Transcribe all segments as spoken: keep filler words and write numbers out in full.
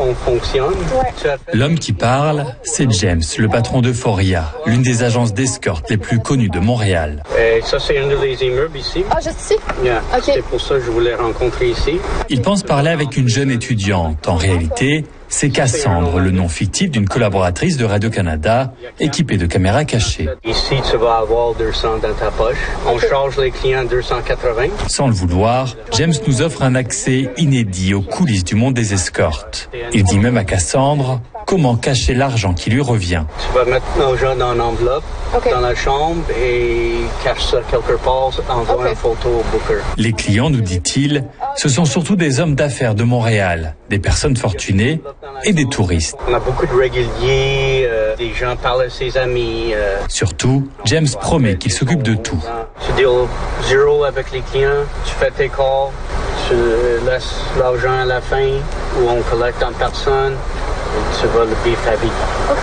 on fonctionne. Ouais. L'homme qui parle, c'est James, le patron d'Euphoria, l'une des agences d'escorte les plus connues de Montréal. Et ça, c'est un des immeubles ici. Ah, juste ici? Yeah. Okay. C'est pour ça que je voulais rencontrer ici. Il pense parler avec une jeune étudiante. En réalité, c'est Cassandre, le nom fictif d'une collaboratrice de Radio-Canada, équipée de caméras cachées. Ici, tu vas avoir deux cents dans ta poche. On charge les clients deux cent quatre-vingts. Sans le vouloir, James nous offre un accès inédit aux coulisses du monde des escortes. Il dit même à Cassandre comment cacher l'argent qui lui revient. Tu vas mettre nos gens dans une enveloppe, okay. dans la chambre et cache ça quelque part, envoie okay. une photo au booker. Les clients, nous dit-il, ce sont surtout des hommes d'affaires de Montréal, des personnes fortunées et des touristes. On a beaucoup de réguliers, euh, des gens parlent à ses amis. Euh... Surtout, James promet qu'il s'occupe de tout. Tu deals zéro avec les clients, tu fais tes calls, tu laisses l'argent à la fin ou on collecte en personne. Tu vas le bif à vie. OK.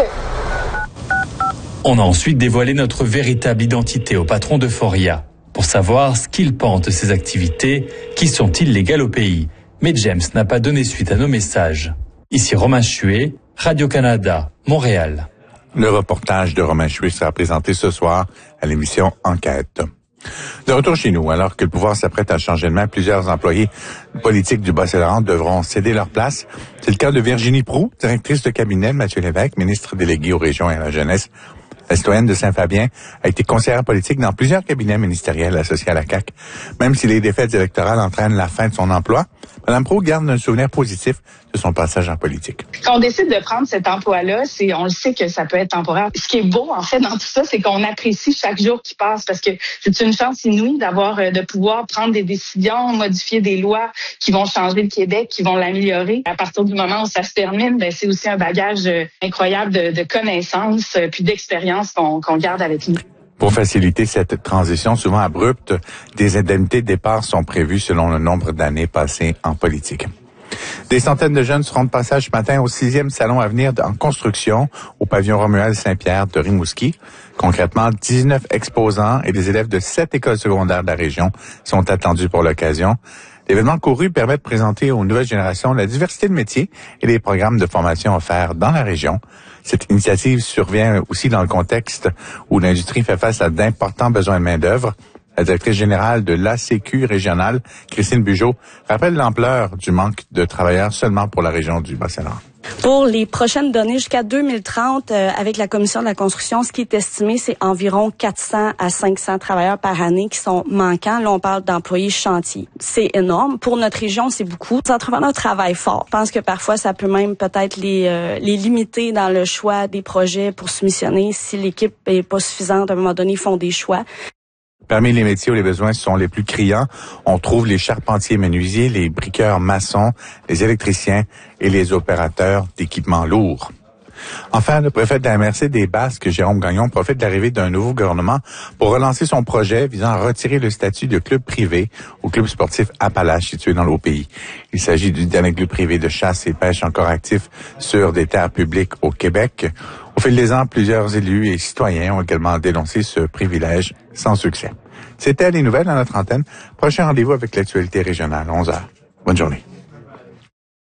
On a ensuite dévoilé notre véritable identité au patron d'Euphoria pour savoir ce qu'il pense de ces activités qui sont illégales au pays. Mais James n'a pas donné suite à nos messages. Ici Romain Chuet, Radio-Canada, Montréal. Le reportage de Romain Chuet sera présenté ce soir à l'émission Enquête. De retour chez nous, alors que le pouvoir s'apprête à changer de main, plusieurs employés politiques du Bas-Saint-Laurent devront céder leur place. C'est le cas de Virginie Proulx, directrice de cabinet de Mathieu Lévesque, ministre délégué aux régions et à la jeunesse. La citoyenne de Saint-Fabien a été conseillère politique dans plusieurs cabinets ministériels associés à la C A Q. Même si les défaites électorales entraînent la fin de son emploi, Mme Proulx garde un souvenir positif de son passage en politique. Quand on décide de prendre cet emploi-là, c'est, on le sait que ça peut être temporaire. Ce qui est beau, en fait, dans tout ça, c'est qu'on apprécie chaque jour qui passe parce que c'est une chance inouïe d'avoir, de pouvoir prendre des décisions, modifier des lois qui vont changer le Québec, qui vont l'améliorer. À partir du moment où ça se termine, ben, c'est aussi un bagage incroyable de, de connaissances puis d'expérience qu'on, qu'on garde avec nous. Pour faciliter cette transition souvent abrupte, des indemnités de départ sont prévues selon le nombre d'années passées en politique. Des centaines de jeunes seront de passage ce matin au sixième salon à venir en construction au pavillon Romuald Saint-Pierre de Rimouski. Concrètement, dix-neuf exposants et des élèves de sept écoles secondaires de la région sont attendus pour l'occasion. L'événement couru permet de présenter aux nouvelles générations la diversité de métiers et les programmes de formation offerts dans la région. Cette initiative survient aussi dans le contexte où l'industrie fait face à d'importants besoins de main-d'œuvre. La directrice générale de l'A C Q régionale, Christine Bugeaud, rappelle l'ampleur du manque de travailleurs seulement pour la région du Bas-Saint-Laurent. Pour les prochaines données jusqu'à deux mille trente, euh, avec la Commission de la construction, ce qui est estimé, c'est environ quatre cents à cinq cents travailleurs par année qui sont manquants. Là, on parle d'employés chantiers. C'est énorme. Pour notre région, c'est beaucoup. Les entrepreneurs travaillent fort. Je pense que parfois, ça peut même peut-être les, euh, les limiter dans le choix des projets pour soumissionner. Si l'équipe est pas suffisante, à un moment donné, ils font des choix. Parmi les métiers où les besoins sont les plus criants, on trouve les charpentiers menuisiers, les briqueurs maçons, les électriciens et les opérateurs d'équipements lourds. Enfin, le préfet de la M R C des Basques, Jérôme Gagnon, profite de l'arrivée d'un nouveau gouvernement pour relancer son projet visant à retirer le statut de club privé au club sportif Appalaches situé dans le pays. Il s'agit du dernier club privé de chasse et pêche encore actif sur des terres publiques au Québec. Au fil des ans, plusieurs élus et citoyens ont également dénoncé ce privilège sans succès. C'était les nouvelles à notre antenne. Prochain rendez-vous avec l'actualité régionale, onze heures. Bonne journée.